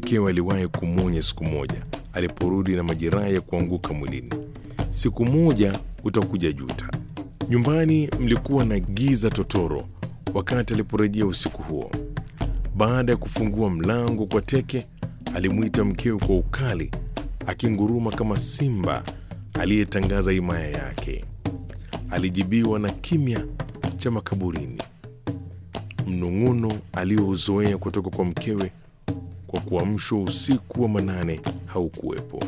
mkewe aliwahi kumwonya siku moja aliporudi na majeraha ya kuanguka mwilini, siku moja utakuja juta. Nyumbani mlikuwa na giza totoro wakati aliporejea usiku huo. Baada ya kufungua mlango kwa teke, alimwita mkewe kwa ukali, akinguruma kama simba aliyetangaza himaya yake. Alijibiwa na kimya cha makaburini. Mnung'uno aliouzoea kutoka kwa mkewe kwa kuamshwa usiku wa manane haukuwepo.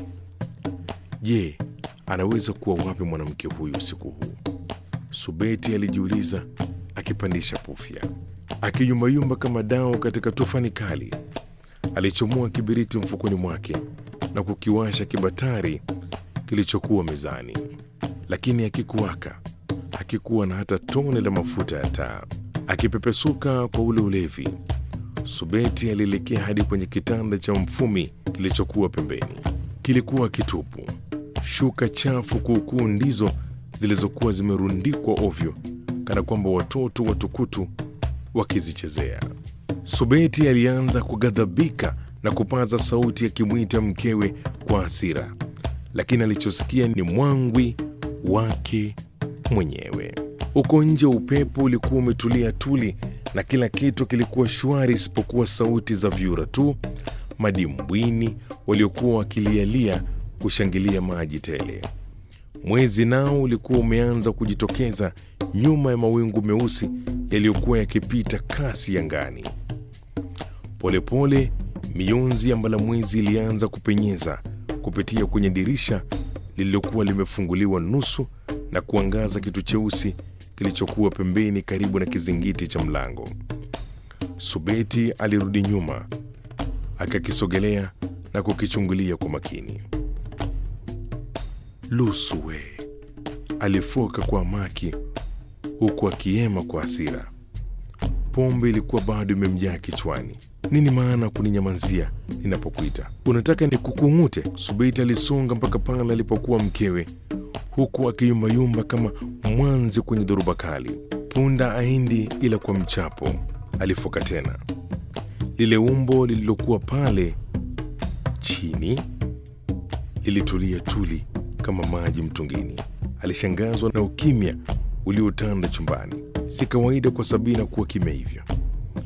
Je, anaweza kuwa wapi mwanamke huyu usiku huu? Subeti alijiuliza, akipandisha pufya. Akiyumbayumba kama dao katika tufani kali, alichomoa kibiriti mfukoni mwake na kukiwasha kibatari kilichokuwa mezani, lakini hakikuwaka. Hakikuwa na hata tone la mafuta ya taa. Akipepesuka kwa ule ulevi, Subeti alielekea hadi kwenye kitanda cha mfumi kilichokuwa pembeni. Kilikuwa kitupu. Shuka chafu kuukuu ndizo zilizokuwa zimerundikwa ovyo, kana kwamba watoto watukutu wakizichezea. Subeti alianza kughadhabika na kupaza sauti akimwita mkewe kwa hasira, lakini alichosikia ni mwangwi wake mwenyewe. Huko nje upepo ulikuwa umetulia tuli na kila kitu kilikuwa shwari isipokuwa sauti za vyura tu madimbwini waliokuwa wakilialia kushangilia maji tele. Mwezi nao ulikuwa umeanza kujitokeza nyuma ya mawingu meusi yaliyokuwa yakipita kasi angani. Polepole mionzi ya mbalamwezi ilianza kupenyeza kupitia kwenye dirisha lililokuwa limefunguliwa nusu na kuangaza kitu cheusi kilichokuwa pembeni karibu na kizingiti cha mlango. Subeti alirudi nyuma, akakisogelea na kukichungulia kwa makini. Lusuwe, alifoka kwa maki huku akiema kwa hasira. Pombe ilikuwa bado imemjaa kichwani. Nini maana kuninyamazia ninapokuita? Unataka nikukung'ute? Subeti alisonga mpaka pale alipokuwa mkewe, huku akiyumbayumba kama mwanzi kwenye dhoruba kali. Punda aindi ila kwa mchapo, alifoka tena. Lile umbo lililokuwa pale chini lilitulia tuli kama maji mtungini. Alishangazwa na ukimya uliotanda chumbani. Si kawaida kwa Sabina kuwa kimya hivyo.